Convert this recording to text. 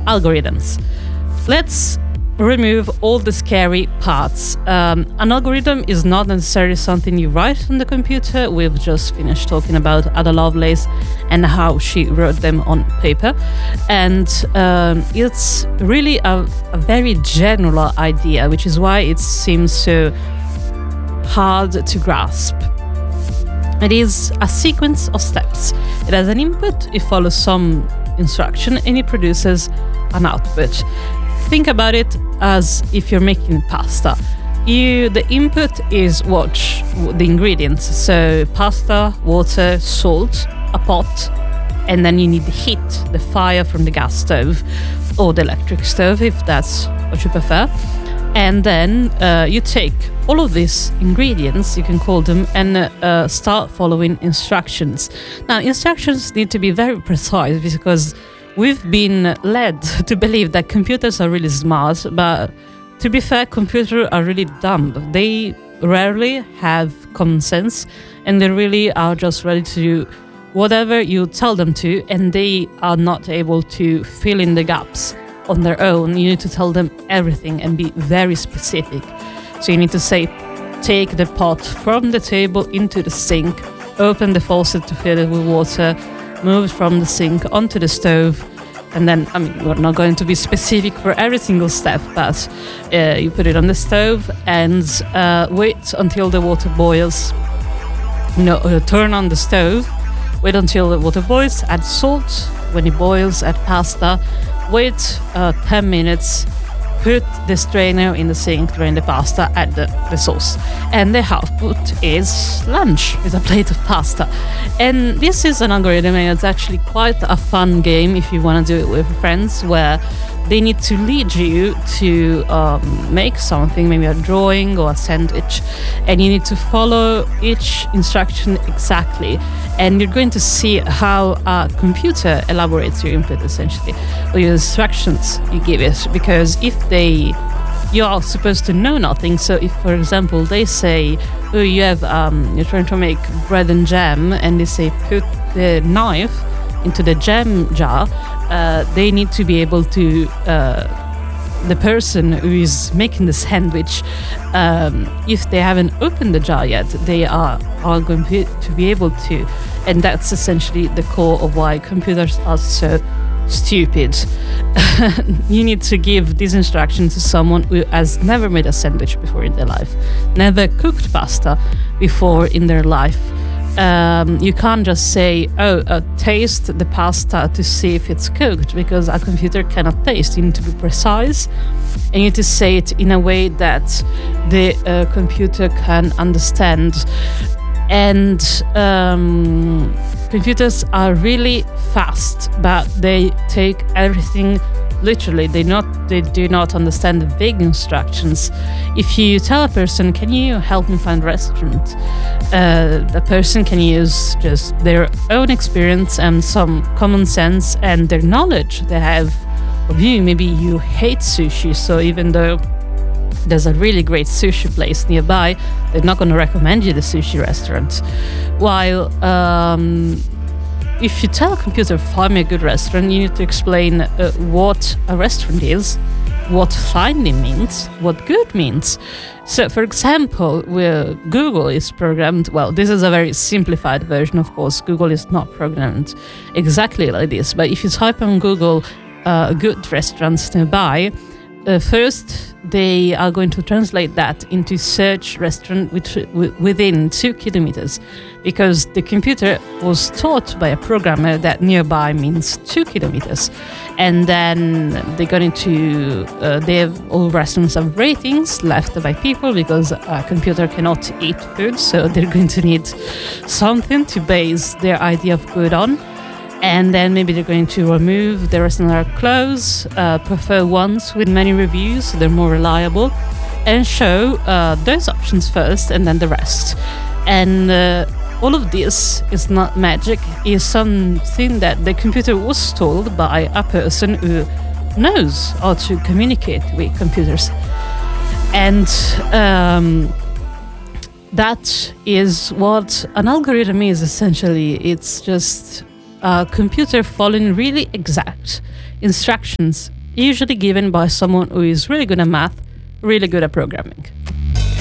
algorithms. Let's remove all the scary parts. An algorithm is not necessarily something you write on the computer. We've just finished talking about Ada Lovelace and how she wrote them on paper. And it's really a very general idea, which is why it seems so hard to grasp. It is a sequence of steps. It has an input, it follows some instruction, and it produces an output. Think about it as if you're making pasta. The input is the ingredients. So pasta, water, salt, a pot, and then you need the heat, the fire from the gas stove or the electric stove if that's what you prefer. And then you take all of these ingredients, you can call them, and start following instructions. Now, instructions need to be very precise because we've been led to believe that computers are really smart, but to be fair, computers are really dumb. They rarely have common sense, and they really are just ready to do whatever you tell them to, and they are not able to fill in the gaps on their own. You need to tell them everything and be very specific. So you need to say, take the pot from the table into the sink, open the faucet to fill it with water, move from the sink onto the stove, and then, we're not going to be specific for every single step, but you put it on the stove and wait until the water boils. Turn on the stove, wait until the water boils, add salt. When it boils, add pasta, wait 10 minutes, put the strainer in the sink, drain the pasta, add the sauce. And the output is lunch with a plate of pasta. And this is an algorithm, and it's actually quite a fun game if you want to do it with friends, where they need to lead you to make something, maybe a drawing or a sandwich, and you need to follow each instruction exactly. And you're going to see how a computer elaborates your input, essentially, or your instructions you give it. Because you are supposed to know nothing. So if, for example, they say, oh, you're trying to make bread and jam, and they say, put the knife into the jam jar, they need to be able to, the person who is making the sandwich, if they haven't opened the jar yet, they are going to be able to. And that's essentially the core of why computers are so stupid. You need to give this instruction to someone who has never made a sandwich before in their life, never cooked pasta before in their life. You can't just say, taste the pasta to see if it's cooked, because a computer cannot taste. You need to be precise, and you need to say it in a way that the computer can understand. And computers are really fast, but they take everything literally. They do not understand the big instructions. If you tell a person, can you help me find a restaurant? The person can use just their own experience and some common sense and their knowledge they have of you. Maybe you hate sushi, so even though there's a really great sushi place nearby, they're not going to recommend you the sushi restaurant. While if you tell a computer, find me a good restaurant, you need to explain what a restaurant is, what finding means, what good means. So, for example, where Google is programmed, well, this is a very simplified version, of course. Google is not programmed exactly like this, but if you type on Google good restaurants nearby, first, they are going to translate that into search restaurant within 2 kilometers, because the computer was taught by a programmer that nearby means 2 kilometers. And then they're going to, they have all restaurants have ratings left by people, because a computer cannot eat food, so they're going to need something to base their idea of good on. And then maybe they're going to remove the restaurants that are closed, prefer ones with many reviews, so they're more reliable, and show those options first and then the rest. And all of this is not magic, it's something that the computer was told by a person who knows how to communicate with computers. And that is what an algorithm is, essentially. It's just a computer following really exact instructions usually given by someone who is really good at math, really good at programming.